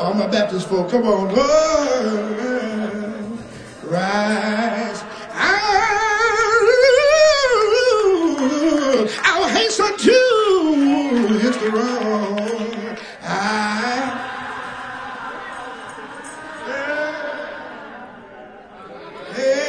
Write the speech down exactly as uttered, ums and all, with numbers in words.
all my Baptist folk, come on, Lord, rise. I'll, I'll hasten to hit the road.